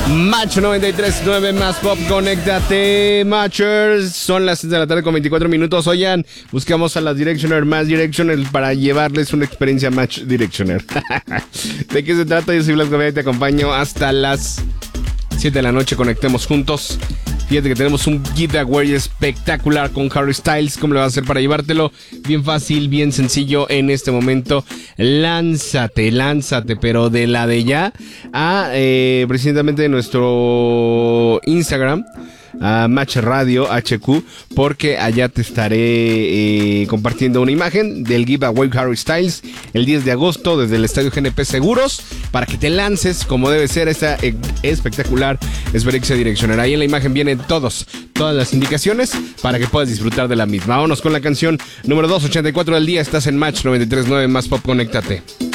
Match 93.9 más pop, conéctate, Matchers. Son las 6 de la tarde con 24 minutos. Oigan, buscamos a las Directioner más Directioner para llevarles una experiencia Match Directioner. ¿De qué se trata? Yo soy Blas Gavea y te acompaño hasta las 7 de la noche. Conectemos juntos. Fíjate que tenemos un giveaway espectacular con Harry Styles. ¿Cómo le vas a hacer para llevártelo? Bien fácil, bien sencillo en este momento. Lánzate, pero de la de ya a precisamente nuestro Instagram, a Match Radio HQ, porque allá te estaré compartiendo una imagen del giveaway Harry Styles el 10 de agosto desde el Estadio GNP Seguros, para que te lances como debe ser esta espectacular experiencia Directioner. Ahí en la imagen vienen todas las indicaciones para que puedas disfrutar de la misma. Vámonos con la canción número 284 del día. Estás en Match 93.9 más pop, conéctate.